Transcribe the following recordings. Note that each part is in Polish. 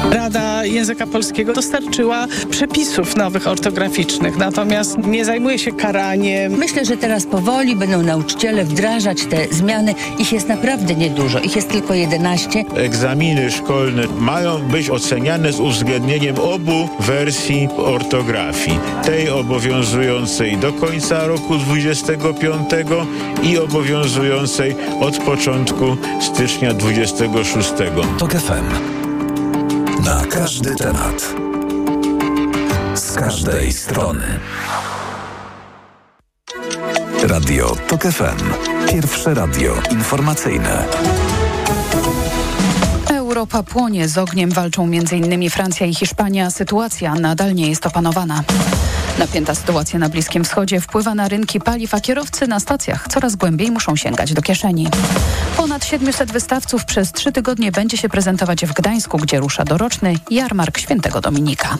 Rada Języka Polskiego dostarczyła przepisów nowych ortograficznych, natomiast nie zajmuje się karaniem. Myślę, że teraz powoli będą nauczyciele wdrażać te zmiany. Ich jest naprawdę niedużo. Ich jest tylko 11. Egzaminy szkolne mają być oceniane z uwzględnieniem obu wersji ortografii. Tej obowiązującej do końca roku 25 i obowiązującej od początku stycznia 26. TOK FM. Na każdy temat. Z każdej strony. Radio TOK FM. Pierwsze radio informacyjne. Europa płonie, z ogniem walczą m.in. Francja i Hiszpania. Sytuacja nadal nie jest opanowana. Napięta sytuacja na Bliskim Wschodzie wpływa na rynki paliw, a kierowcy na stacjach coraz głębiej muszą sięgać do kieszeni. Ponad 700 wystawców przez 3 tygodnie będzie się prezentować w Gdańsku, gdzie rusza doroczny jarmark Świętego Dominika.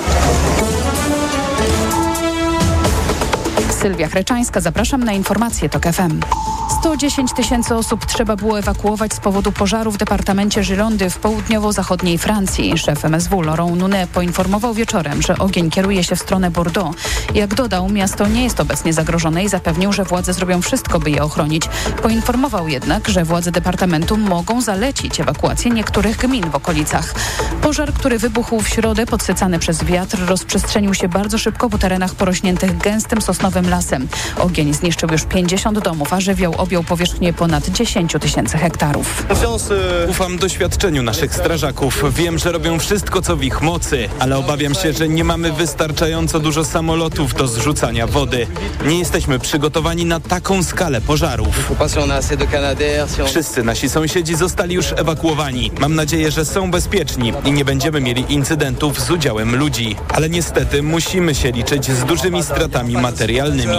Sylwia Chreczańska, zapraszam na informacje TOK FM. 110 000 osób trzeba było ewakuować z powodu pożaru w departamencie Girondy w południowo-zachodniej Francji. Szef MSW Laurent Nunez poinformował wieczorem, że ogień kieruje się w stronę Bordeaux. Jak dodał, miasto nie jest obecnie zagrożone i zapewnił, że władze zrobią wszystko, by je ochronić. Poinformował jednak, że władze departamentu mogą zalecić ewakuację niektórych gmin w okolicach. Pożar, który wybuchł w środę, podsycany przez wiatr, rozprzestrzenił się bardzo szybko po terenach porośniętych gęstym sosnowym lasem. Ogień zniszczył już 50 domów, a żywioł objął powierzchnię ponad 10 000 hektarów. Ufam doświadczeniu naszych strażaków. Wiem, że robią wszystko, co w ich mocy, ale obawiam się, że nie mamy wystarczająco dużo samolotów do zrzucania wody. Nie jesteśmy przygotowani na taką skalę pożarów. Wszyscy nasi sąsiedzi zostali już ewakuowani. Mam nadzieję, że są bezpieczni i nie będziemy mieli incydentów z udziałem ludzi. Ale niestety musimy się liczyć z dużymi stratami materialnymi.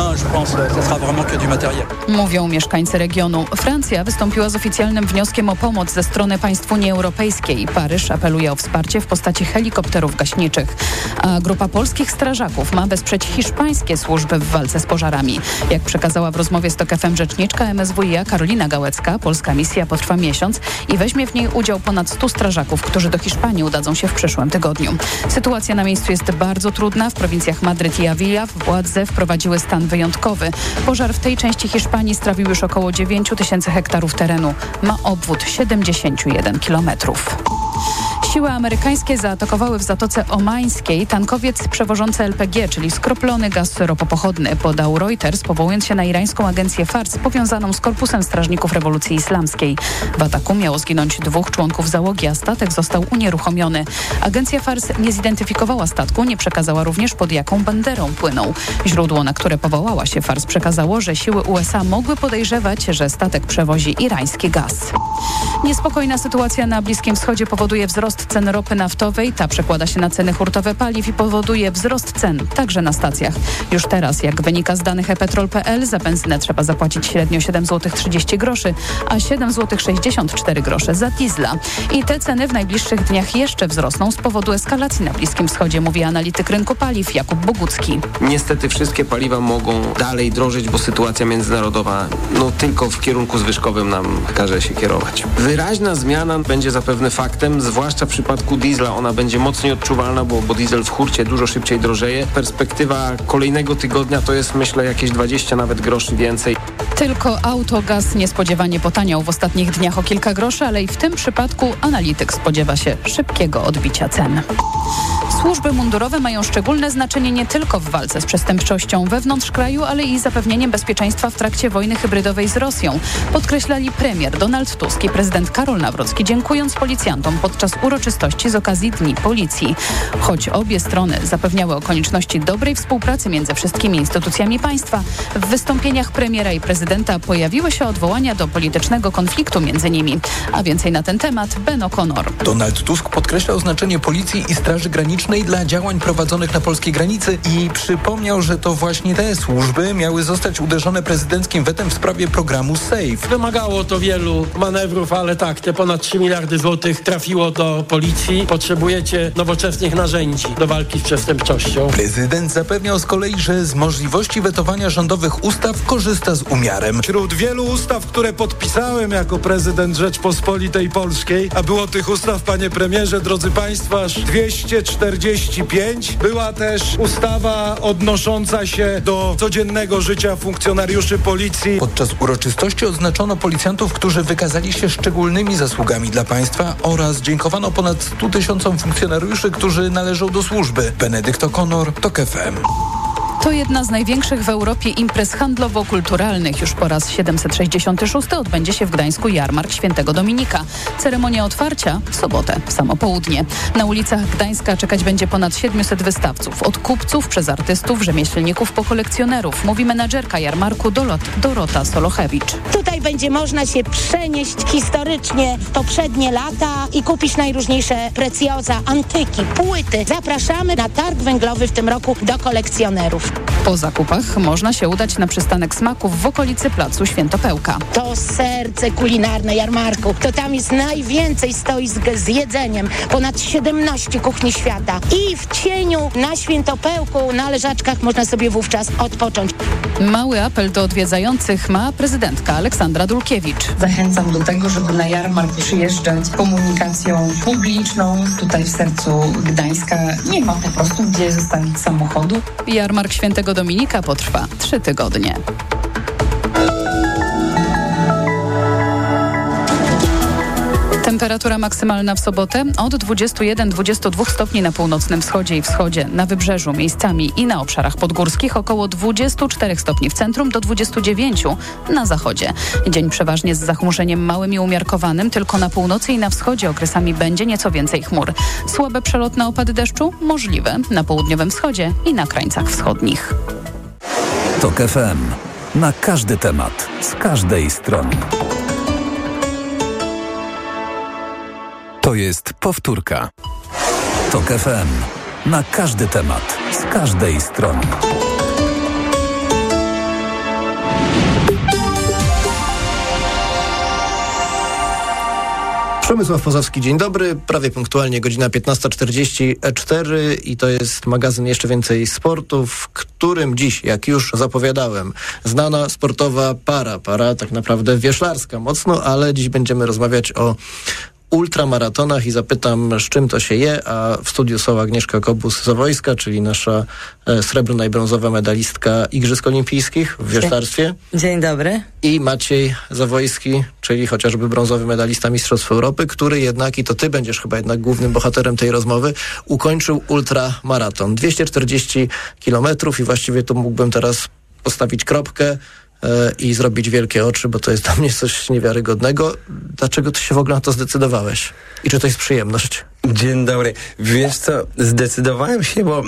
Mówią mieszkańcy regionu. Francja wystąpiła z oficjalnym wnioskiem o pomoc ze strony państw Unii Europejskiej. Paryż apeluje o wsparcie w postaci helikopterów gaśniczych. A grupa polskich strażaków ma wesprzeć hiszpańskie służby w walce z pożarami. Jak przekazała w rozmowie z TOK FM rzeczniczka MSWiA Karolina Gałecka, polska misja potrwa miesiąc i weźmie w niej udział ponad 100 strażaków, którzy do Hiszpanii udadzą się w przyszłym tygodniu. Sytuacja na miejscu jest bardzo trudna. W prowincjach Madryt i Avila władze wprowadziły stan wyjątkowy. Pożar w tej części Hiszpanii strawił już około 9 000 hektarów terenu. Ma obwód 71 kilometrów. Siły amerykańskie zaatakowały w Zatoce Omańskiej tankowiec przewożący LPG, czyli skroplony gaz ropopochodny, podał Reuters, powołując się na irańską agencję Fars powiązaną z Korpusem Strażników Rewolucji Islamskiej. W ataku miało zginąć 2 członków załogi, a statek został unieruchomiony. Agencja Fars nie zidentyfikowała statku, nie przekazała również, pod jaką banderą płynął. Źródło, na które powołała się Fars, przekazało, że siły USA mogły podejrzewać, że statek przewozi irański gaz. Niespokojna sytuacja na Bliskim Wschodzie powoduje wzrost cen ropy naftowej. Ta przekłada się na ceny hurtowe paliw i powoduje wzrost cen także na stacjach. Już teraz, jak wynika z danych ePetrol.pl, za benzynę trzeba zapłacić średnio 7,30 zł, a 7,64 zł za diesla. I te ceny w najbliższych dniach jeszcze wzrosną z powodu eskalacji na Bliskim Wschodzie, mówi analityk rynku paliw Jakub Bogucki. Niestety wszystkie paliwa mogą dalej drożyć, bo sytuacja międzynarodowa tylko w kierunku zwyżkowym nam każe się kierować. Wyraźna zmiana będzie zapewne faktem, zwłaszcza w przypadku diesla. Ona będzie mocniej odczuwalna, bo diesel w hurcie dużo szybciej drożeje. Perspektywa kolejnego tygodnia to jest, myślę, jakieś 20 nawet groszy więcej. Tylko autogaz niespodziewanie potaniał w ostatnich dniach o kilka groszy, ale i w tym przypadku analityk spodziewa się szybkiego odbicia cen. Służby mundurowe mają szczególne znaczenie nie tylko w walce z przestępczością wewnątrz kraju, ale i zapewnieniem bezpieczeństwa w trakcie wojny hybrydowej z Rosją. Podkreślali premier Donald Tusk i prezydent Karol Nawrocki, dziękując policjantom podczas uroczystości z okazji Dni Policji. Choć obie strony zapewniały o konieczności dobrej współpracy między wszystkimi instytucjami państwa, w wystąpieniach premiera i prezydenta pojawiły się odwołania do politycznego konfliktu między nimi. A więcej na ten temat Ben O'Connor. Donald Tusk podkreślał znaczenie policji i Straży Granicznej technicznej dla działań prowadzonych na polskiej granicy i przypomniał, że to właśnie te służby miały zostać uderzone prezydenckim wetem w sprawie programu SAFE. Wymagało to wielu manewrów, ale tak, te ponad 3 miliardy złotych trafiło do policji. Potrzebujecie nowoczesnych narzędzi do walki z przestępczością. Prezydent zapewniał z kolei, że z możliwości wetowania rządowych ustaw korzysta z umiarem. Wśród wielu ustaw, które podpisałem jako prezydent Rzeczpospolitej Polskiej, a było tych ustaw, panie premierze, drodzy państwo, aż 245. Była też ustawa odnosząca się do codziennego życia funkcjonariuszy policji. Podczas uroczystości odznaczono policjantów, którzy wykazali się szczególnymi zasługami dla państwa oraz dziękowano ponad 100 tysiącom funkcjonariuszy, którzy należą do służby. Benedykt O'Connor, TOK FM. To jedna z największych w Europie imprez handlowo-kulturalnych. Już po raz 766 odbędzie się w Gdańsku jarmark Świętego Dominika. Ceremonia otwarcia w sobotę, w samo południe. Na ulicach Gdańska czekać będzie ponad 700 wystawców. Od kupców przez artystów, rzemieślników po kolekcjonerów. Mówi menadżerka jarmarku Dorota Solochewicz. Tutaj będzie można się przenieść historycznie w poprzednie lata i kupić najróżniejsze precjoza, antyki, płyty. Zapraszamy na targ węglowy w tym roku do kolekcjonerów. Po zakupach można się udać na przystanek smaków w okolicy Placu Świętopełka. To serce kulinarne jarmarku. To tam jest najwięcej stoisk z jedzeniem. Ponad 17 kuchni świata. I w cieniu na Świętopełku, na leżaczkach można sobie wówczas odpocząć. Mały apel do odwiedzających ma prezydentka Aleksandra Dulkiewicz. Zachęcam do tego, żeby na jarmark przyjeżdżać komunikacją publiczną. Tutaj w sercu Gdańska nie ma po prostu gdzie zostawić samochodu. Jarmark Świętego Dominika potrwa 3 tygodnie. Temperatura maksymalna w sobotę od 21-22 stopni na północnym wschodzie i wschodzie, na wybrzeżu miejscami i na obszarach podgórskich około 24 stopni w centrum do 29 na zachodzie. Dzień przeważnie z zachmurzeniem małym i umiarkowanym, tylko na północy i na wschodzie okresami będzie nieco więcej chmur. Słabe przelotne opady deszczu możliwe na południowym wschodzie i na krańcach wschodnich. TOK FM. Na każdy temat, z każdej strony. To jest powtórka. TOK FM. Na każdy temat, z każdej strony. Przemysław Pozowski, dzień dobry. Prawie punktualnie godzina 15:44 i to jest magazyn Jeszcze Więcej Sportu, w którym dziś, jak już zapowiadałem, znana sportowa para tak naprawdę wioślarska mocno, ale dziś będziemy rozmawiać o ultramaratonach i zapytam, z czym to się je, a w studiu są Agnieszka Kobus-Zawojska, czyli nasza srebrna i brązowa medalistka Igrzysk Olimpijskich w wioślarstwie. Dzień dobry. I Maciej Zawojski, czyli chociażby brązowy medalista Mistrzostw Europy, który jednak, i to ty będziesz chyba jednak głównym bohaterem tej rozmowy, ukończył ultramaraton. 240 kilometrów i właściwie tu mógłbym teraz postawić kropkę i zrobić wielkie oczy, bo to jest dla mnie coś niewiarygodnego. Dlaczego ty się w ogóle na to zdecydowałeś? I czy to jest przyjemność? Dzień dobry. Wiesz co, zdecydowałem się, bo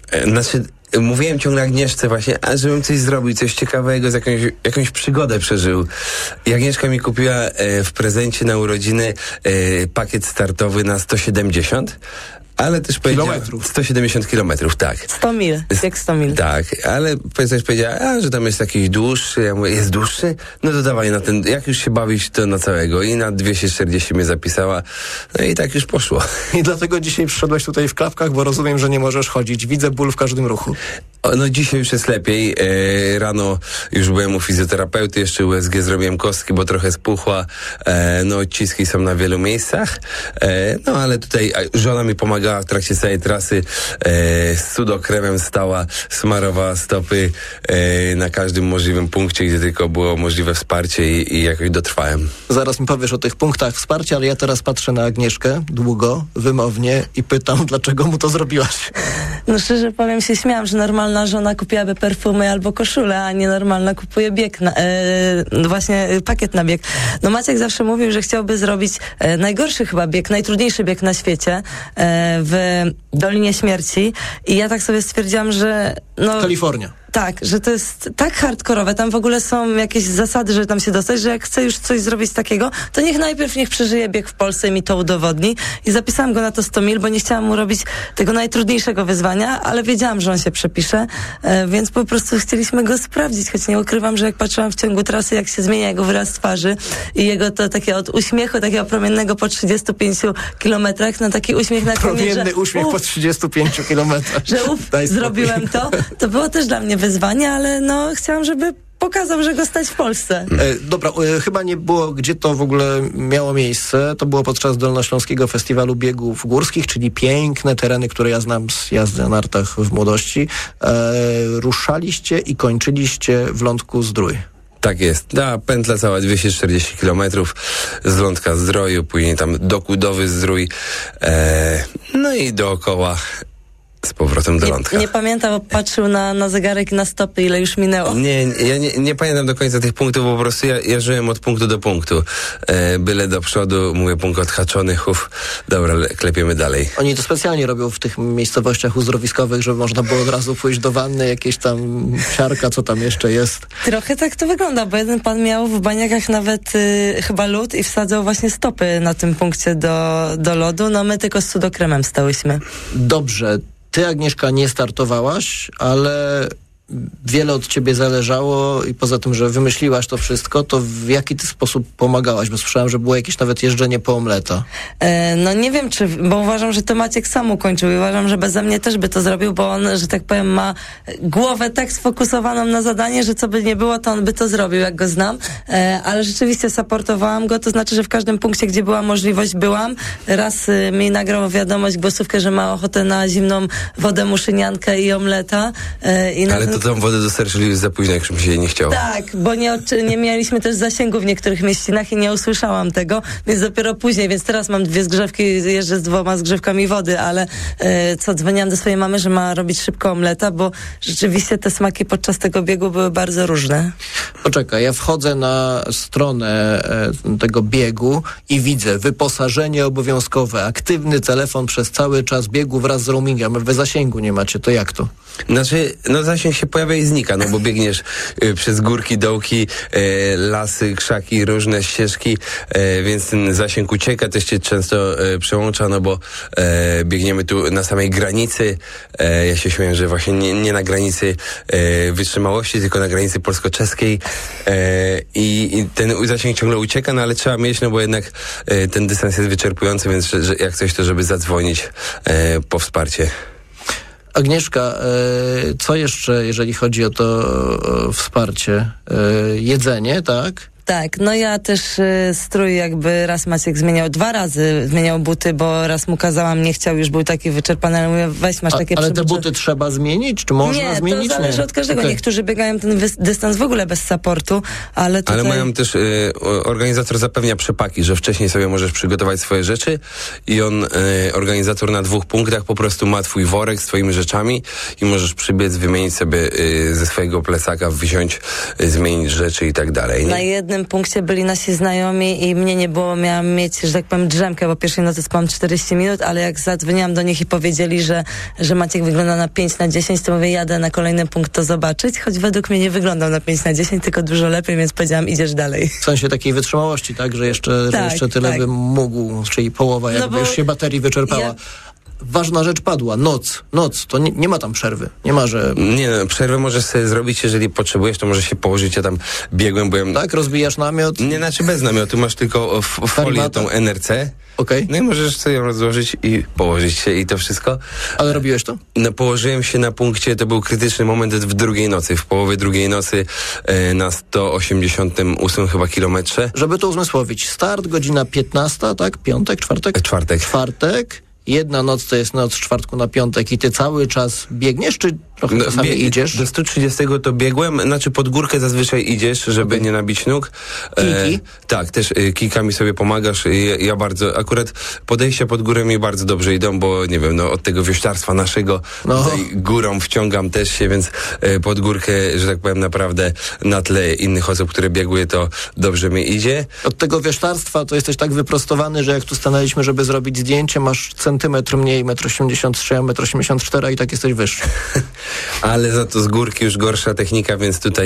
mówiłem ciągle Agnieszce właśnie, a żebym coś zrobił, coś ciekawego, jakąś przygodę przeżył. I Agnieszka mi kupiła w prezencie na urodziny pakiet startowy na 170. Ale też powiedziała... 170 kilometrów, tak. 100 mil, jak 100 mil. Tak, ale też powiedziała, że tam jest jakiś dłuższy. Ja mówię, jest dłuższy? No to dawaj na ten, jak już się bawić, to na całego. I na 240 mnie zapisała. No i tak już poszło. I dlatego dzisiaj przyszedłeś tutaj w klapkach, bo rozumiem, że nie możesz chodzić. Widzę ból w każdym ruchu. No dzisiaj już jest lepiej. Rano już byłem u fizjoterapeuty, jeszcze USG zrobiłem kostki, bo trochę spuchła. No odciski są na wielu miejscach. No ale tutaj żona mi pomagała w trakcie całej trasy, z cudokremem stała, smarowała stopy na każdym możliwym punkcie, gdzie tylko było możliwe wsparcie i jakoś dotrwałem. Zaraz mi powiesz o tych punktach wsparcia, ale ja teraz patrzę na Agnieszkę długo, wymownie i pytam, dlaczego mu to zrobiłaś? No szczerze powiem, się śmiałam, że normalna żona kupiłaby perfumy albo koszulę, a nienormalna kupuje bieg, właśnie pakiet na bieg. No Maciek zawsze mówił, że chciałby zrobić najgorszy chyba bieg, najtrudniejszy bieg na świecie, w Dolinie Śmierci i ja tak sobie stwierdziłam, że... Kalifornia. Tak, że to jest tak hardkorowe, tam w ogóle są jakieś zasady, że tam się dostać, że jak chce już coś zrobić takiego, to niech przeżyje bieg w Polsce i mi to udowodni. I zapisałam go na to 100 mil, bo nie chciałam mu robić tego najtrudniejszego wyzwania, ale wiedziałam, że on się przepisze, więc po prostu chcieliśmy go sprawdzić, choć nie ukrywam, że jak patrzyłam w ciągu trasy, jak się zmienia jego wyraz twarzy i jego to takie od uśmiechu, takiego promiennego po 35 kilometrach, na taki uśmiech na koniec, promienny uśmiech po 35 kilometrach. Że zrobiłem to było też dla mnie wyzwanie, ale chciałam, żeby pokazał, że go stać w Polsce. Dobra, chyba nie było, gdzie to w ogóle miało miejsce. To było podczas Dolnośląskiego Festiwalu Biegów Górskich, czyli piękne tereny, które ja znam z jazdy na nartach w młodości. Ruszaliście i kończyliście w Lądku-Zdrój. Tak jest. Pętla cała 240 km z Lądka Zdroju, później tam do Kudowy Zdrój, no i dookoła z powrotem do Lądka. Nie pamiętam, patrzył na zegarek i na stopy, ile już minęło. Ja nie pamiętam do końca tych punktów, bo po prostu ja żyłem od punktu do punktu. Byle do przodu, mówię, punkt odhaczony, dobra, klepiemy dalej. Oni to specjalnie robią w tych miejscowościach uzdrowiskowych, żeby można było od razu pójść do wanny, jakieś tam siarka, co tam jeszcze jest. Trochę tak to wygląda, bo jeden pan miał w baniakach nawet chyba lód i wsadzał właśnie stopy na tym punkcie do lodu. My tylko z cudokremem stałyśmy. Dobrze. Ty, Agnieszka, nie startowałaś, ale wiele od ciebie zależało i poza tym, że wymyśliłaś to wszystko, to w jaki ty sposób pomagałaś? Bo słyszałam, że było jakieś nawet jeżdżenie po omleta. Nie wiem, bo uważam, że to Maciek sam ukończył i uważam, że beze mnie też by to zrobił, bo on, że tak powiem, ma głowę tak sfokusowaną na zadanie, że co by nie było, to on by to zrobił, jak go znam. Ale rzeczywiście supportowałam go, to znaczy, że w każdym punkcie, gdzie była możliwość, byłam. Raz mi nagrał wiadomość, głosówkę, że ma ochotę na zimną wodę muszyniankę i omleta. Ale to tą wodę dostarczyli już za późno, jak mi się jej nie chciało. Tak, bo nie mieliśmy też zasięgu w niektórych mieścinach i nie usłyszałam tego, więc dopiero później, więc teraz mam 2 zgrzewki, jeżdżę z 2 zgrzewkami wody, ale dzwoniłam do swojej mamy, że ma robić szybko omleta, bo rzeczywiście te smaki podczas tego biegu były bardzo różne. Poczekaj, ja wchodzę na stronę tego biegu i widzę wyposażenie obowiązkowe, aktywny telefon przez cały czas biegu wraz z roamingiem. Wy zasięgu nie macie, to jak to? Znaczy, zasięg się pojawia i znika, bo biegniesz przez górki, dołki, lasy, krzaki, różne ścieżki, więc ten zasięg ucieka, też cię często przełącza, bo biegniemy tu na samej granicy. Ja się śmieję, że właśnie nie na granicy wytrzymałości, tylko na granicy polsko-czeskiej i ten zasięg ciągle ucieka, ale trzeba mieć, bo jednak ten dystans jest wyczerpujący, więc że jak coś, to żeby zadzwonić po wsparcie. Agnieszka, co jeszcze, jeżeli chodzi o to wsparcie? Jedzenie, tak? Tak, ja też strój jakby raz Maciek zmieniał, 2 razy zmieniał buty, bo raz mu kazałam, nie chciał, już był taki wyczerpany, ale mówię, weź, masz takie ale te buty trzeba zmienić? Czy można zmienić? Nie, to zależy od każdego. Okay. Niektórzy biegają ten dystans w ogóle bez supportu, ale tutaj... Ale mają też, organizator zapewnia przepaki, że wcześniej sobie możesz przygotować swoje rzeczy i on, organizator na 2 punktach po prostu ma twój worek z twoimi rzeczami i możesz przybiec, wymienić sobie ze swojego plecaka, wziąć, zmienić rzeczy i tak dalej. Nie? Na jednym punkcie byli nasi znajomi i mnie nie było, miałam mieć, że tak powiem, drzemkę, bo pierwszej nocy spałam 40 minut, ale jak zadzwoniłam do nich i powiedzieli, że Maciek wygląda na 5/10, to mówię, jadę na kolejny punkt to zobaczyć, choć według mnie nie wyglądał na 5/10, tylko dużo lepiej, więc powiedziałam, idziesz dalej. W sensie takiej wytrzymałości, tak? Że jeszcze tyle by mógł, czyli połowa jakby już się baterii wyczerpała. Ważna rzecz padła. Noc. To nie ma tam przerwy. Nie ma, że... Nie, przerwę możesz sobie zrobić, jeżeli potrzebujesz, to możesz się położyć. Ja tam biegłem, byłem... Tak? Rozbijasz namiot? Nie, bez namiotu. Masz tylko folię tą NRC. Okej. No i możesz sobie ją rozłożyć i położyć się i to wszystko. Ale robiłeś to? Położyłem się na punkcie, to był krytyczny moment w drugiej nocy, w połowie drugiej nocy na 188 chyba kilometrze. Żeby to uzmysłowić. Start godzina 15, tak? Piątek, czwartek? Czwartek. Jedna noc to jest noc z czwartku na piątek i ty cały czas biegniesz, czy trochę czasami idziesz? Do 130 to biegłem, pod górkę zazwyczaj idziesz, żeby nie nabić nóg. Kiki? Tak, też kikami sobie pomagasz. Ja bardzo, akurat podejścia pod górę mi bardzo dobrze idą, bo nie wiem, od tego wioślarstwa naszego tutaj górą wciągam też się, więc pod górkę, że tak powiem, naprawdę na tle innych osób, które biegły, to dobrze mi idzie. Od tego wioślarstwa to jesteś tak wyprostowany, że jak tu stanęliśmy, żeby zrobić zdjęcie, masz centymetr mniej, 1,83 m, 1,84 m i tak jesteś wyższy. ale za to z górki już gorsza technika, więc tutaj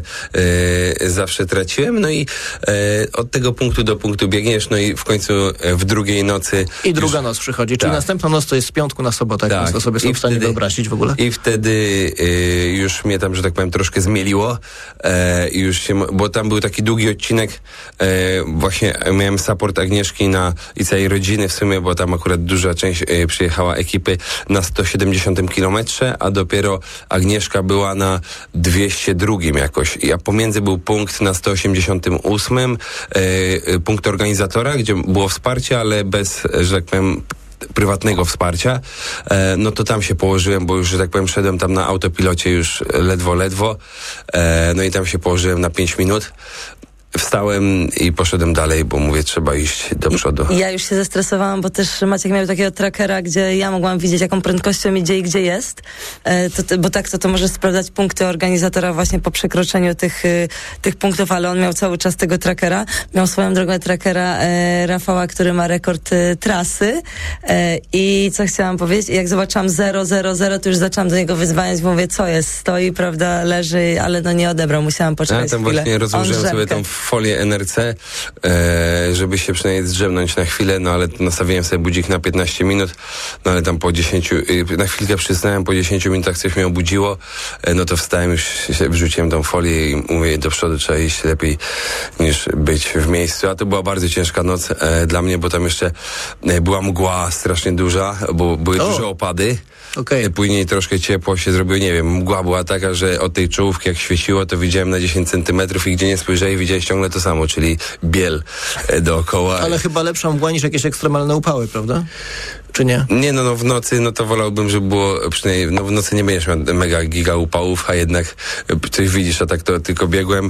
zawsze traciłem. No i od tego punktu do punktu biegniesz, no i w końcu w drugiej nocy... I druga noc przychodzi, czyli następna noc to jest z piątku na sobotę, tak, więc to sobie są w stanie wyobrazić w ogóle. I wtedy już mnie tam, że tak powiem, troszkę zmieliło. Bo tam był taki długi odcinek, właśnie miałem support Agnieszki i całej rodziny w sumie, bo tam akurat duża część przyjechała ekipy na 170 kilometrze, a dopiero Agnieszka była na 202 jakoś. A pomiędzy był punkt na 188, punkt organizatora, gdzie było wsparcie, ale bez, że tak powiem, prywatnego wsparcia, no to tam się położyłem, bo już, że tak powiem, szedłem tam na autopilocie już ledwo, no i tam się położyłem na 5 minut. Wstałem i poszedłem dalej, bo mówię, trzeba iść do przodu. Ja już się zestresowałam, bo też Maciek miał takiego trackera, gdzie ja mogłam widzieć, jaką prędkością idzie i gdzie jest. Bo tak, to możesz sprawdzać punkty organizatora właśnie po przekroczeniu tych punktów, ale on miał cały czas tego trackera. Miał swoją drogą trackera Rafała, który ma rekord trasy. I co chciałam powiedzieć? Jak zobaczyłam 0, to już zaczęłam do niego wyzwaniać, bo mówię, co jest? Stoi, prawda, leży, ale no nie odebrał. Musiałam poczekać chwilę. Ja tam właśnie rozłożyłem sobie tą folię NRC, żeby się przynajmniej zdrzemnąć na chwilę, no ale nastawiłem sobie budzik na 15 minut, no ale tam po 10, na chwilkę przysnąłem, po 10 minutach coś mnie obudziło, no to wstałem, już się wrzuciłem tą folię i mówię, do przodu trzeba iść lepiej niż być w miejscu, a to była bardzo ciężka noc dla mnie, bo tam jeszcze była mgła strasznie duża, bo były duże opady. Okay. Później troszkę ciepło się zrobiło, nie wiem, mgła była taka, że od tej czołówki jak świeciło, to widziałem na 10 centymetrów i gdzie nie spojrzeli, widziałeś ciągle to samo, czyli biel dookoła. Ale chyba lepsza mgła niż jakieś ekstremalne upały, prawda? Czy nie? Nie, no w nocy, no to wolałbym, żeby było przynajmniej, no w nocy nie będziesz miał mega giga upałów, a jednak coś widzisz, a tak to tylko biegłem.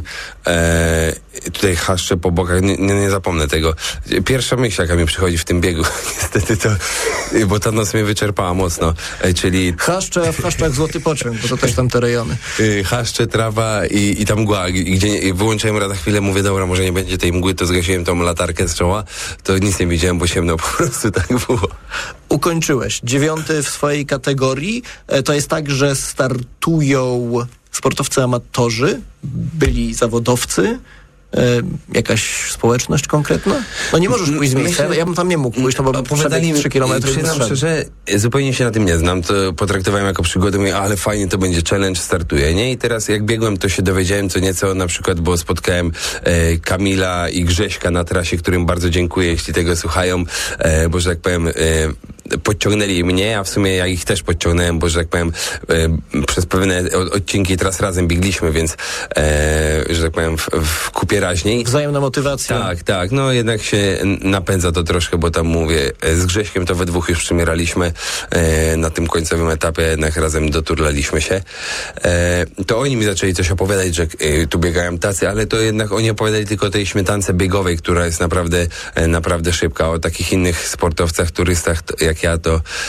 Tutaj chaszcze po bokach, nie zapomnę tego. Pierwsza myśl, jaka mi przychodzi w tym biegu, niestety to, bo ta noc mnie wyczerpała mocno, czyli... Chaszcze, a w chaszczach złoty pociąg, bo to też tam te rejony. Chaszcze, trawa i tam mgła, gdzie wyłączyłem raz na chwilę, mówię, dobra, może nie będzie tej mgły, to zgasiłem tą latarkę z czoła, to nic nie widziałem, bo ciemno po prostu tak było. Ukończyłeś 9 w swojej kategorii. To jest tak, że startują sportowcy amatorzy, byli zawodowcy, jakaś społeczność konkretna? No nie możesz pójść z miejsca, ja bym tam nie mógł pójść, no bo przebiegł 3 kilometry. Przyznam szczerze, zupełnie się na tym nie znam, to potraktowałem jako przygodę, mówię, ale fajnie, to będzie challenge, startuję, nie? I teraz jak biegłem, to się dowiedziałem co nieco, na przykład, bo spotkałem Kamila i Grześka na trasie, którym bardzo dziękuję, jeśli tego słuchają, bo, że tak powiem, podciągnęli mnie, a w sumie ja ich też podciągnąłem, bo, że tak powiem, przez pewne odcinki teraz razem biegliśmy, więc, że tak powiem, w kupie raźniej. Wzajemna motywacja. Tak, no jednak się napędza to troszkę, bo tam mówię, z Grześkiem to we dwóch już przymieraliśmy na tym końcowym etapie, jednak razem doturlaliśmy się. To oni mi zaczęli coś opowiadać, że tu biegają tacy, ale to jednak oni opowiadali tylko o tej śmietance biegowej, która jest naprawdę szybka. O takich innych sportowcach, turystach jak ja,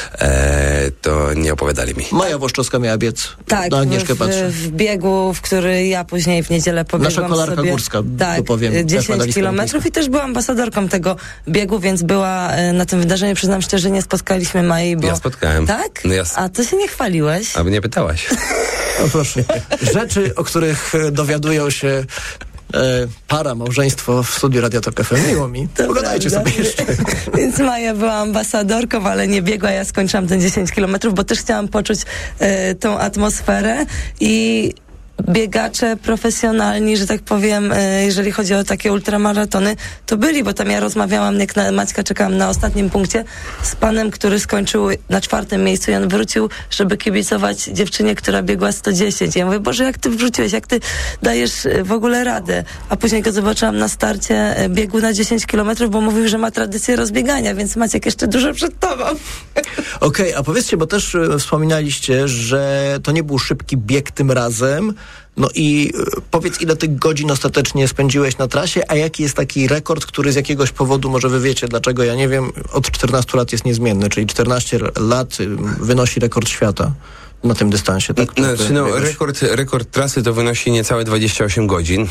to nie opowiadali mi. Maja Włoszczowska miała biec. Tak, na Agnieszkę patrzę. W biegu, w który ja później w niedzielę pobiegłam Nasza kolarka sobie. górska, tak, to powiem. 10 kilometrów i też byłam ambasadorką tego biegu, więc była na tym wydarzeniu, przyznam szczerze, nie spotkaliśmy Mai, bo... Ja spotkałem. Tak? No A to się nie chwaliłeś? Aby nie pytałaś. No proszę. Rzeczy, o których dowiadują się para, małżeństwo w studiu Radia Tok FM. Miło mi. Pogadajcie sobie jeszcze. Więc Maja była ambasadorką, ale nie biegła. Ja skończyłam ten 10 kilometrów, bo też chciałam poczuć tą atmosferę i biegacze profesjonalni, że tak powiem, jeżeli chodzi o takie ultramaratony, to byli, bo tam ja rozmawiałam, jak na Maćka czekałam na ostatnim punkcie z panem, który skończył na 4. miejscu i on wrócił, żeby kibicować dziewczynie, która biegła 110. Ja mówię, Boże, jak ty wróciłeś, jak ty dajesz w ogóle radę? A później go zobaczyłam na starcie biegu na 10 kilometrów, bo mówił, że ma tradycję rozbiegania, więc Maciek jeszcze dużo przed tobą. Okej, a powiedzcie, bo też wspominaliście, że to nie był szybki bieg tym razem. No i powiedz, ile tych godzin ostatecznie spędziłeś na trasie, a jaki jest taki rekord, który z jakiegoś powodu, może wy wiecie dlaczego, ja nie wiem, od 14 lat jest niezmienny, czyli 14 lat wynosi rekord świata. na tym dystansie. Tak? Rekord trasy to wynosi niecałe 28 godzin.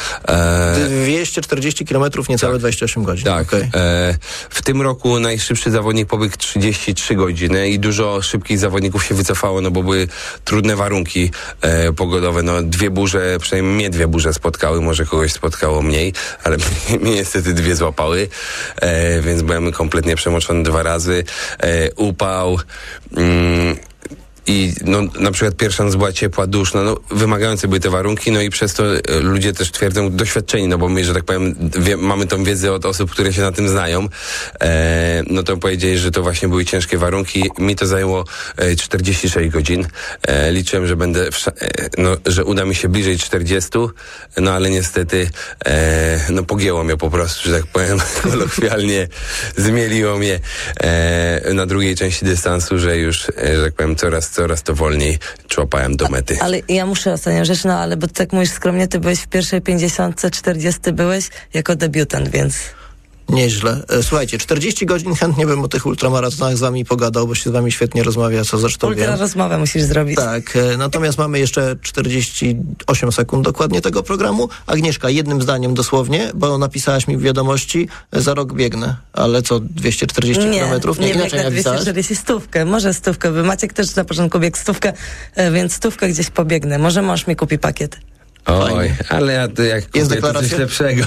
240 km, niecałe 28 godzin. Tak. Okay. W tym roku najszybszy zawodnik pobiegł 33 godziny i dużo szybkich zawodników się wycofało, no bo były trudne warunki pogodowe. No 2 burze, przynajmniej mnie 2 burze spotkały, może kogoś spotkało mniej, ale mnie niestety 2 złapały, więc byłem kompletnie przemoczony 2 razy. Upał, i no, na przykład pierwsza noc była ciepła, duszna, no wymagające były te warunki, no i przez to ludzie też twierdzą doświadczeni, no bo my, że tak powiem, mamy tą wiedzę od osób, które się na tym znają, no to powiedzieli, że to właśnie były ciężkie warunki. Mi to zajęło 46 godzin. Liczyłem, że będę, że uda mi się bliżej 40, no ale niestety no pogięło mnie po prostu, że tak powiem, kolokwialnie zmieliło mnie na drugiej części dystansu, że już, że tak powiem, coraz to wolniej człapałem do mety. Ale ja muszę ostatnią rzecz, no ale bo tak mówisz skromnie, ty byłeś w pierwszej 50, 40 byłeś jako debiutant, więc... Nieźle. Słuchajcie, 40 godzin chętnie bym o tych ultramaratonach z wami pogadał, bo się z wami świetnie rozmawia, co zresztą wiem. Ultra rozmowę musisz zrobić. Tak, natomiast mamy jeszcze 48 sekund dokładnie tego programu. Agnieszka, jednym zdaniem dosłownie, bo napisałaś mi w wiadomości, za rok biegnę, ale co, 240 kilometrów? Nie biegnę 240, 100. Może 100, bo Maciek też na początku biegł 100, więc 100 gdzieś pobiegnę. Może mąż mi kupi pakiet. Oj, ale ja jak kupię to coś lepszego.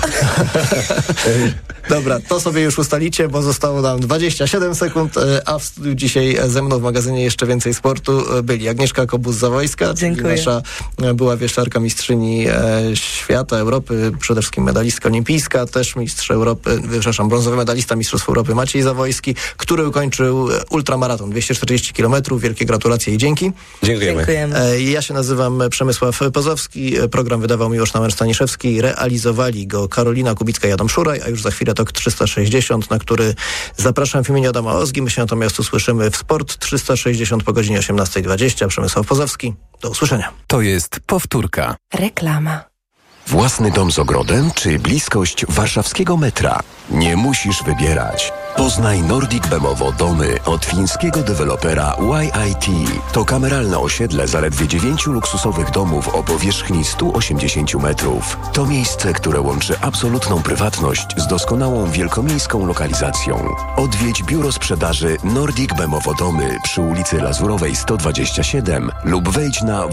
Dobra, to sobie już ustalicie, bo zostało nam 27 sekund, a w studiu dzisiaj ze mną w magazynie Jeszcze Więcej Sportu byli Agnieszka Kobus-Zawojska, czyli nasza była wieszczarka, mistrzyni świata, Europy, przede wszystkim medalistka olimpijska, też mistrz Europy, brązowy medalista Mistrzostw Europy Maciej Zawojski, który ukończył ultramaraton 240 km. Wielkie gratulacje i dzięki. Dziękujemy. Ja się nazywam Przemysław Pozowski. Program wydawał Miłosz Namer-Staniszewski. Realizowali go Karolina Kubicka i Adam Szuraj, a już za chwilę TOK 360, na który zapraszam w imieniu Adama Ozgi. My się natomiast usłyszymy w Sport 360 po godzinie 18:20. Przemysław Pozowski. Do usłyszenia. To jest powtórka. Reklama. Własny dom z ogrodem czy bliskość warszawskiego metra? Nie musisz wybierać. Poznaj Nordic Bemowo domy od fińskiego dewelopera YIT. To kameralne osiedle zaledwie 9 luksusowych domów o powierzchni 180 metrów. To miejsce, które łączy absolutną prywatność z doskonałą wielkomiejską lokalizacją. Odwiedź biuro sprzedaży Nordic Bemowo domy przy ulicy Lazurowej 127 lub wejdź na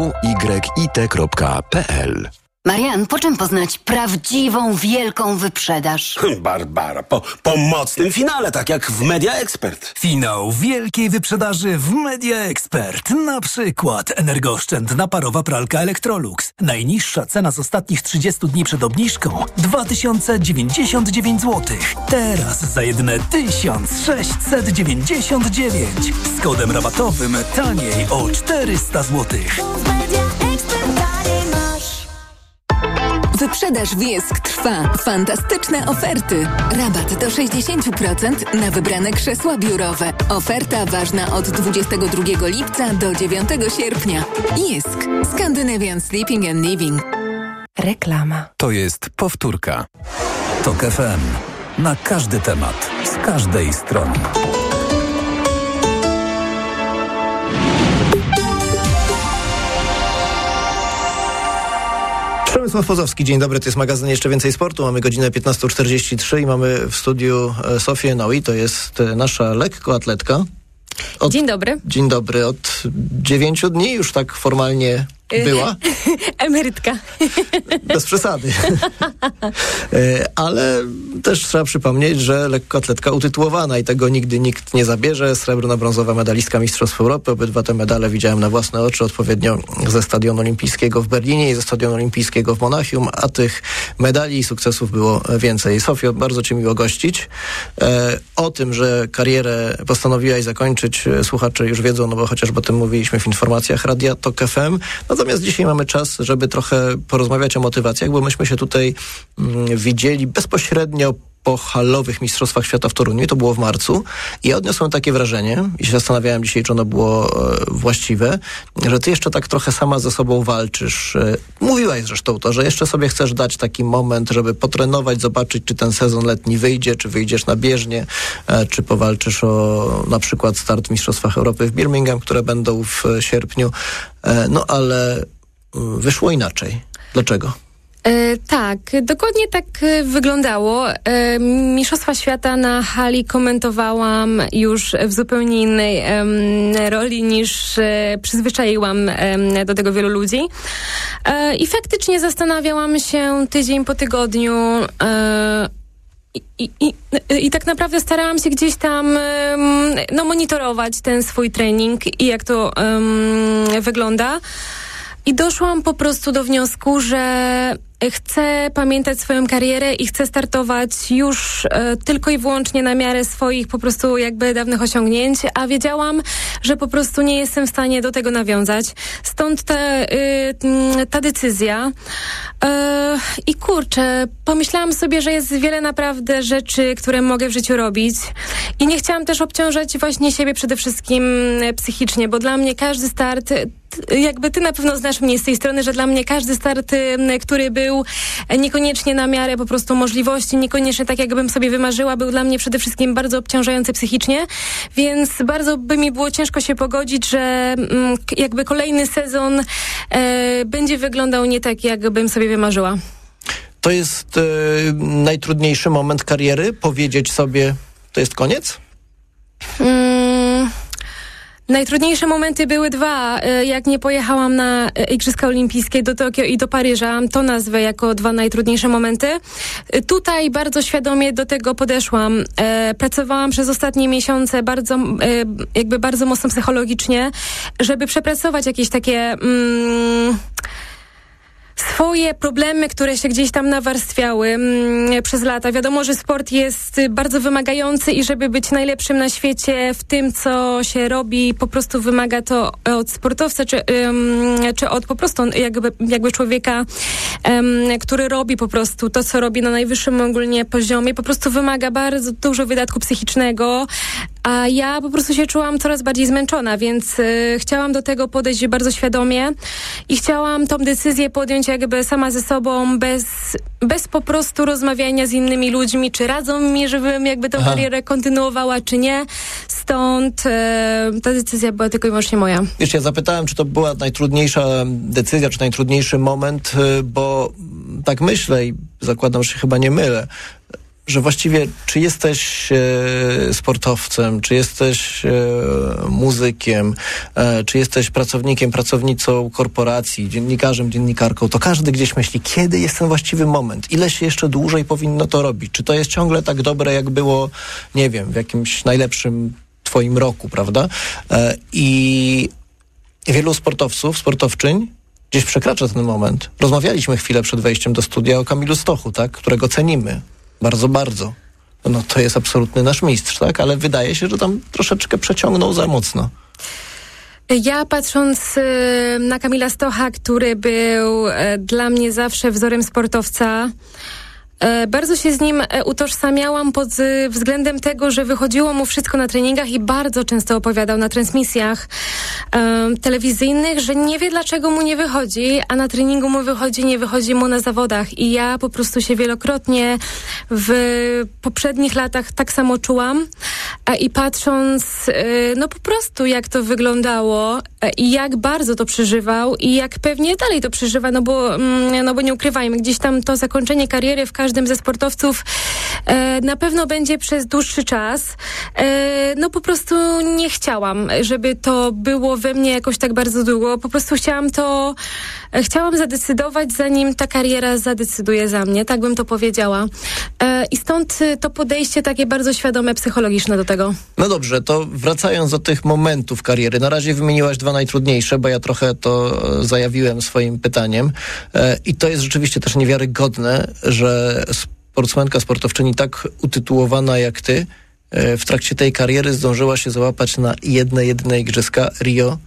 www.yit.pl. Marian, po czym poznać prawdziwą, wielką wyprzedaż? Barbara, po mocnym finale, tak jak w Media Expert. Finał wielkiej wyprzedaży w Media Expert. Na przykład energooszczędna parowa pralka Electrolux. Najniższa cena z ostatnich 30 dni przed obniżką 2099 zł. Teraz za jedyne 1699. Z kodem rabatowym taniej o 400 zł. Wyprzedaż Wiesk trwa. Fantastyczne oferty. Rabat do 60% na wybrane krzesła biurowe. Oferta ważna od 22 lipca do 9 sierpnia. Wiesk. Scandinavian Sleeping and Living. Reklama. To jest powtórka. TOK FM. Na każdy temat. Z każdej strony. Przemysław Pozowski, dzień dobry, to jest magazyn Jeszcze Więcej Sportu. Mamy godzinę 15:43 i mamy w studiu Sofię Noi, to jest nasza lekkoatletka. Dzień dobry. Dzień dobry. Od 9 dni już tak formalnie była. Emerytka. Bez przesady. Ale też trzeba przypomnieć, że lekkoatletka utytułowana i tego nigdy nikt nie zabierze. Srebrno-brązowa medalistka Mistrzostw Europy. Obydwa te medale widziałem na własne oczy odpowiednio ze Stadionu Olimpijskiego w Berlinie i ze Stadionu Olimpijskiego w Monachium, a tych medali i sukcesów było więcej. Sofio, bardzo cię miło gościć. O tym, że karierę postanowiłaś zakończyć, słuchacze już wiedzą, no bo chociażby o tym mówiliśmy w informacjach Radia TOK FM. Natomiast dzisiaj mamy czas, żeby trochę porozmawiać o motywacjach, bo myśmy się tutaj widzieli bezpośrednio po halowych Mistrzostwach Świata w Toruniu, to było w marcu, i ja odniosłem takie wrażenie, i się zastanawiałem dzisiaj, czy ono było właściwe, że ty jeszcze tak trochę sama ze sobą walczysz. Mówiłaś zresztą to, że jeszcze sobie chcesz dać taki moment, żeby potrenować, zobaczyć, czy ten sezon letni wyjdzie, czy wyjdziesz na bieżnię, czy powalczysz o na przykład start w Mistrzostwach Europy w Birmingham, które będą w sierpniu. No ale wyszło inaczej. Dlaczego? Tak, dokładnie tak wyglądało. Mistrzostwa Świata na hali komentowałam już w zupełnie innej roli niż przyzwyczaiłam do tego wielu ludzi. I faktycznie zastanawiałam się tydzień po tygodniu i tak naprawdę starałam się gdzieś tam monitorować ten swój trening i jak to wygląda. I doszłam po prostu do wniosku, że chcę pamiętać swoją karierę i chcę startować już tylko i wyłącznie na miarę swoich po prostu jakby dawnych osiągnięć, a wiedziałam, że po prostu nie jestem w stanie do tego nawiązać. Stąd ta decyzja. I kurczę, pomyślałam sobie, że jest wiele naprawdę rzeczy, które mogę w życiu robić i nie chciałam też obciążać właśnie siebie przede wszystkim psychicznie, bo dla mnie każdy start, jakby ty na pewno znasz mnie z tej strony, że dla mnie każdy start, który był niekoniecznie na miarę po prostu możliwości, niekoniecznie tak, jakbym sobie wymarzyła, był dla mnie przede wszystkim bardzo obciążający psychicznie, więc bardzo by mi było ciężko się pogodzić, że jakby kolejny sezon będzie wyglądał nie tak, jakbym sobie wymarzyła. To jest najtrudniejszy moment kariery? Powiedzieć sobie, to jest koniec? Najtrudniejsze momenty były dwa. Jak nie pojechałam na Igrzyska Olimpijskie do Tokio i do Paryża, to nazwę jako dwa najtrudniejsze momenty. Tutaj bardzo świadomie do tego podeszłam. Pracowałam przez ostatnie miesiące bardzo mocno psychologicznie, żeby przepracować jakieś takie swoje problemy, które się gdzieś tam nawarstwiały przez lata. Wiadomo, że sport jest bardzo wymagający i żeby być najlepszym na świecie w tym, co się robi, po prostu wymaga to od sportowca, czy od po prostu jakby człowieka, który robi po prostu to, co robi na najwyższym ogólnie poziomie, po prostu wymaga bardzo dużo wydatku psychicznego, a ja po prostu się czułam coraz bardziej zmęczona, więc chciałam do tego podejść bardzo świadomie i chciałam tą decyzję podjąć jakby sama ze sobą, bez po prostu rozmawiania z innymi ludźmi, czy radzą mi, żebym jakby tę karierę kontynuowała, czy nie. Stąd ta decyzja była tylko i wyłącznie moja. Wiesz, ja zapytałem, czy to była najtrudniejsza decyzja, czy najtrudniejszy moment, bo tak myślę i zakładam, że się chyba nie mylę, że właściwie czy jesteś sportowcem, czy jesteś muzykiem, czy jesteś pracownikiem, pracownicą korporacji, dziennikarzem, dziennikarką, to każdy gdzieś myśli, kiedy jest ten właściwy moment, ile się jeszcze dłużej powinno to robić, czy to jest ciągle tak dobre, jak było, nie wiem, w jakimś najlepszym twoim roku, prawda? I wielu sportowców, sportowczyń gdzieś przekracza ten moment. Rozmawialiśmy chwilę przed wejściem do studia o Kamilu Stochu, tak, którego cenimy. Bardzo, bardzo. No to jest absolutny nasz mistrz, tak? Ale wydaje się, że tam troszeczkę przeciągnął za mocno. Ja patrząc na Kamila Stocha, który był dla mnie zawsze wzorem sportowca, bardzo się z nim utożsamiałam pod względem tego, że wychodziło mu wszystko na treningach i bardzo często opowiadał na transmisjach telewizyjnych, że nie wie, dlaczego mu nie wychodzi, a na treningu mu wychodzi, nie wychodzi mu na zawodach. I ja po prostu się wielokrotnie w poprzednich latach tak samo czułam. I patrząc, no po prostu jak to wyglądało i jak bardzo to przeżywał i jak pewnie dalej to przeżywa, no bo nie ukrywajmy, gdzieś tam to zakończenie kariery w każdym ze sportowców na pewno będzie przez dłuższy czas. No po prostu nie chciałam, żeby to było we mnie jakoś tak bardzo długo. Po prostu chciałam zadecydować, zanim ta kariera zadecyduje za mnie. Tak bym to powiedziała. I stąd to podejście takie bardzo świadome, psychologiczne do tego. No dobrze, to wracając do tych momentów kariery. Na razie wymieniłaś dwa najtrudniejsze, bo ja trochę to zajawiłem swoim pytaniem. I to jest rzeczywiście też niewiarygodne, że sportsmenka, sportowczyni tak utytułowana jak ty w trakcie tej kariery zdążyła się załapać na jedyne igrzyska Rio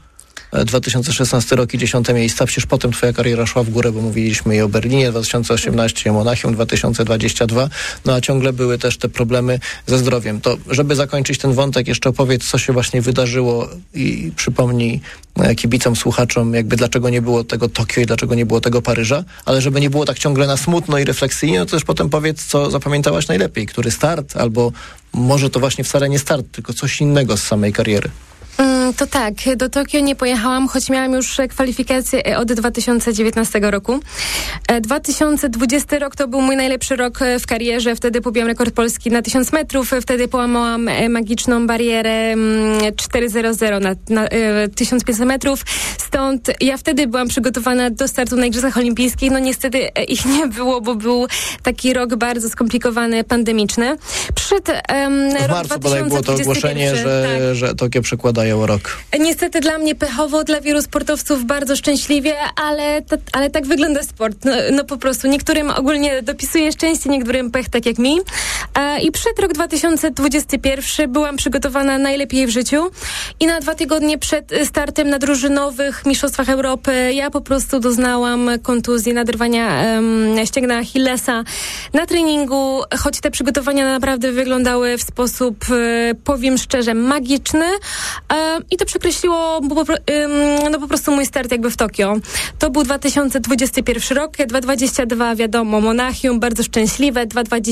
2016 rok i 10 miejsca. Przecież potem twoja kariera szła w górę, bo mówiliśmy i o Berlinie 2018, Monachium 2022, no a ciągle były też te problemy ze zdrowiem. To żeby zakończyć ten wątek, jeszcze opowiedz, co się właśnie wydarzyło i przypomnij kibicom, słuchaczom, jakby dlaczego nie było tego Tokio i dlaczego nie było tego Paryża, ale żeby nie było tak ciągle na smutno i refleksyjnie, no to też potem powiedz, co zapamiętałaś najlepiej, który start, albo może to właśnie wcale nie start, tylko coś innego z samej kariery. To tak, do Tokio nie pojechałam, choć miałam już kwalifikacje od 2019 roku. 2020 rok to był mój najlepszy rok w karierze. Wtedy pobiłam rekord Polski na 1000 metrów. Wtedy połamałam magiczną barierę 4:00 na 1500 metrów. Stąd ja wtedy byłam przygotowana do startu na Igrzyskach Olimpijskich. No niestety ich nie było, bo był taki rok bardzo skomplikowany, pandemiczny. Przyszedł w marcu bodaj było to ogłoszenie, że Tokio przekładają o rok. Niestety dla mnie pechowo, dla wielu sportowców bardzo szczęśliwie, ale tak wygląda sport. No po prostu niektórym ogólnie dopisuje szczęście, niektórym pech, tak jak mi. I przed rok 2021 byłam przygotowana najlepiej w życiu i na 2 tygodnie przed startem na drużynowych mistrzostwach Europy ja po prostu doznałam kontuzji, naderwania ścięgna Achillesa na treningu, choć te przygotowania naprawdę wyglądały w sposób, powiem szczerze, magiczny. I to przekreśliło po prostu mój start jakby w Tokio. To był 2021 rok, 2022 wiadomo, Monachium, bardzo szczęśliwe,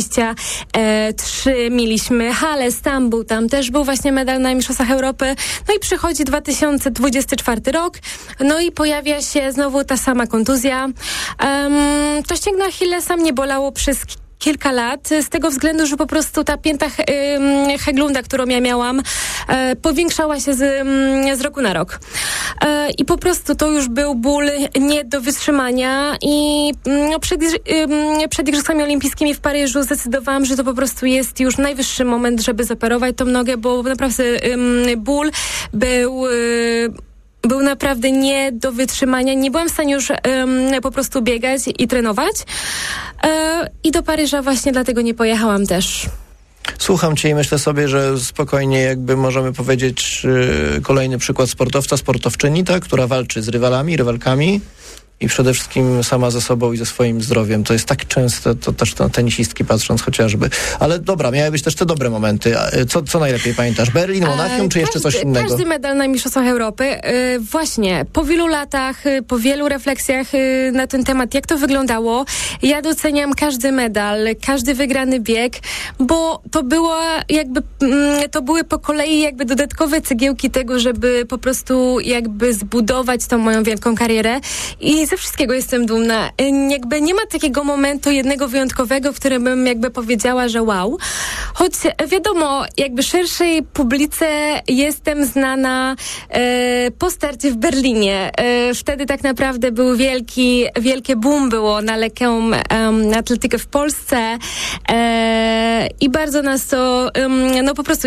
2023 mieliśmy Halę, Stambuł, tam też był właśnie medal na Mistrzostwach Europy. No i przychodzi 2024 rok, no i pojawia się znowu ta sama kontuzja. To ścięgno Achillesa mnie bolało przez kilka lat, z tego względu, że po prostu ta pięta Hägglunda, którą ja miałam, powiększała się z roku na rok. I po prostu to już był ból nie do wytrzymania i przed Igrzyskami Olimpijskimi w Paryżu zdecydowałam, że to po prostu jest już najwyższy moment, żeby zoperować tą nogę, bo naprawdę ból był naprawdę nie do wytrzymania. Nie byłam w stanie już po prostu biegać i trenować. I do Paryża właśnie dlatego nie pojechałam też. Słucham cię i myślę sobie, że spokojnie jakby możemy powiedzieć kolejny przykład sportowca, sportowczyni, tak, która walczy z rywalkami i przede wszystkim sama ze sobą i ze swoim zdrowiem. To jest tak częste, to też na tenisistki patrząc chociażby. Ale dobra, miały być też te dobre momenty. Co najlepiej pamiętasz? Berlin, Monachium, czy jeszcze coś innego? Każdy medal na Mistrzostwach Europy. Właśnie, po wielu latach, po wielu refleksjach na ten temat, jak to wyglądało, ja doceniam każdy medal, każdy wygrany bieg, bo to były po kolei jakby dodatkowe cegiełki tego, żeby po prostu jakby zbudować tą moją wielką karierę i ze wszystkiego jestem dumna. Jakby nie ma takiego momentu jednego wyjątkowego, w którym bym jakby powiedziała, że wow. Choć wiadomo, jakby szerszej publice jestem znana po starcie w Berlinie. Wtedy tak naprawdę był wielkie boom było na lekką atletykę w Polsce i bardzo nas to po prostu